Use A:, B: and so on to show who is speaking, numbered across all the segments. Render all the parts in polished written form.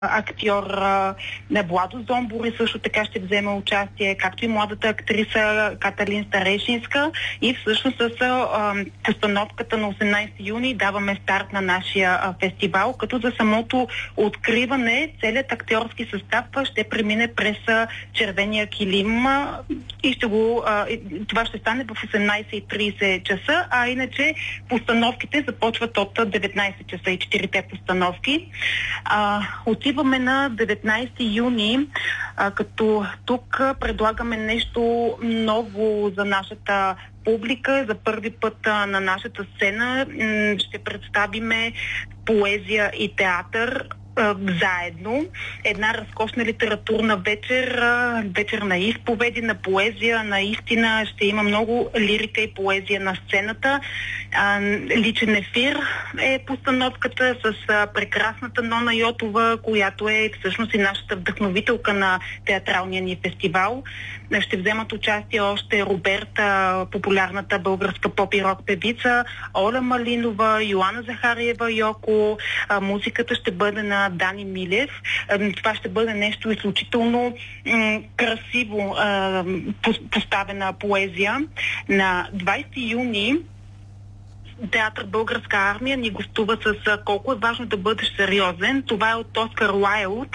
A: актьор на Владо Зомбори също така ще вземе участие, както и младата актриса Каталин Старешинска. И всъщност с постановката на 18 юни даваме старт на нашия фестивал, като за самото откриване целият актьорски състав ще премине през червения килим и това ще стане в 18:30 часа, а иначе постановките започват от 19 часа и 4-те постановки. Отиваме на 19 юни, като тук предлагаме нещо ново за нашата публика. За първи път на нашата сцена ще представиме поезия и театър заедно. Една разкошна литературна вечер на изповеди, на поезия, наистина ще има много лирика и поезия на сцената. Личен ефир е постановката с прекрасната Нона Йотова, която е всъщност и нашата вдъхновителка на театралния ни фестивал. Ще вземат участие още Роберта, популярната българска поп и рок певица, Оля Малинова, Йоана Захариева Йоко. Музиката ще бъде на Дани Милев. Това ще бъде нещо изключително красиво поставена поезия. На 20 юни театър Българска армия ни гостува с "Колко е важно да бъдеш сериозен". Това е от Оскар Уайлд.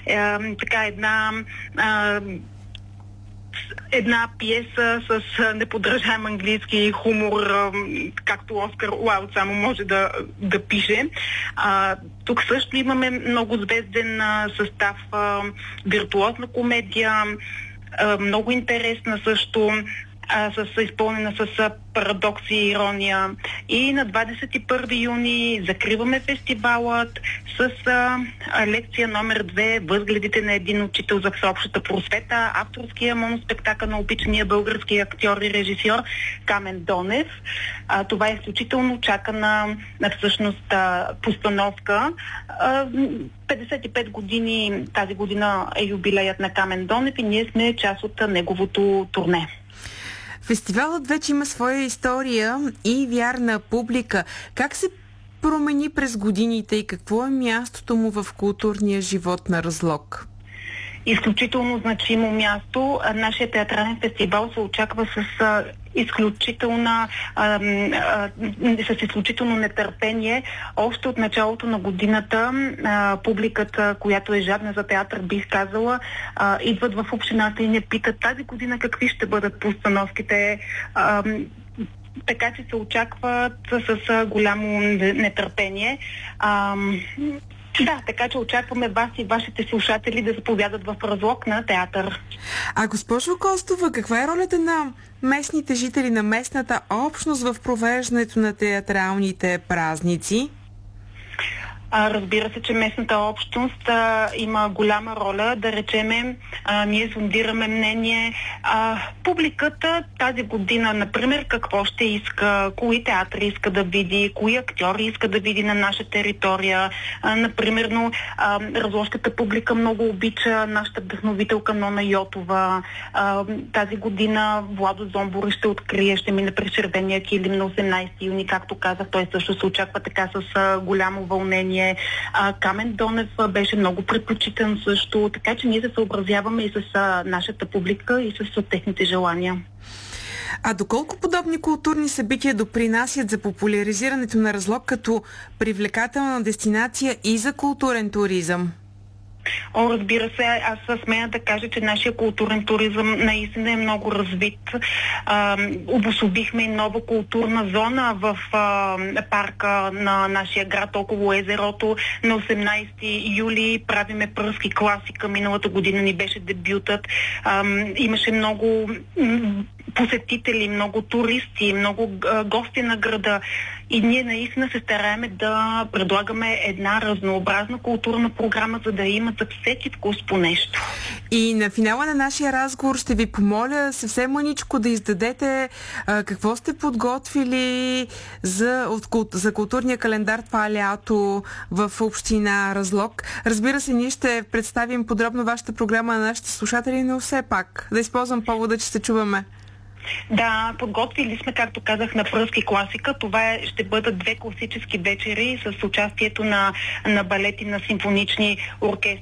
A: Една пиеса с неподражаем английски хумор, както Оскар Уайлд само може да пише. Тук също имаме много звезден състав, виртуозна комедия, много интересна също, изпълнена с парадокси и ирония. И на 21 юни закриваме фестивалът с лекция номер 2 "Възгледите на един учител за всеобщата просвета", авторския моноспектакъл на обичания български актьор и режисьор Камен Донев. Това е изключително чакана всъщност постановка. 55 години тази година е юбилеят на Камен Донев и ние сме част от неговото турне.
B: Фестивалът вече има своя история и вярна публика. Как се промени през годините и какво е мястото му в културния живот на Разлог?
A: Изключително значимо място. Нашия театрален фестивал се очаква с изключително нетърпение. Още от началото на годината публиката, която е жадна за театър, бих казала, идват в общината и не питат тази година какви ще бъдат постановките. Така че се очакват с голямо нетърпение. Така че очакваме вас и вашите слушатели да заповядат в Разлог на театър.
B: Госпожо Костова, каква е ролята на местните жители, на местната общност в провеждането на театралните празници?
A: Разбира се, че местната общност има голяма роля. Да речеме, ние сондираме мнение. Публиката тази година, например, какво ще иска, кои театри иска да види, кои актьори иска да види на наша територия. Например, разложката публика много обича нашата вдъхновителка Нона Йотова. Тази година Владо Зомбори ще мине през червения килим на 18 юни, както казах. Той също се очаква така с голямо вълнение. Камен Донев беше много предпочитан също, така че ние се съобразяваме и с нашата публика и с техните желания.
B: Доколко подобни културни събития допринасят за популяризирането на Разлог като привлекателна дестинация и за културен туризъм?
A: Разбира се, аз смея да кажа, че нашия културен туризъм наистина е много развит. Обособихме нова културна зона в парка на нашия град около езерото. На 18 юли правиме Пръски класика. Миналата година ни беше дебютът. Имаше много посетители, много туристи, много гости на града. И ние наистина се стараеме да предлагаме една разнообразна културна програма, за да имат за всеки вкус по нещо.
B: И на финала на нашия разговор ще ви помоля съвсем мъничко да издадете какво сте подготвили за културния календар това лято в община Разлог. Разбира се, ние ще представим подробно вашата програма на нашите слушатели, но все пак да използвам повода, че се чуваме.
A: Да, подготвили сме, както казах, на пръски класика. Това ще бъдат 2 класически вечери с участието на балети на симфонични оркестри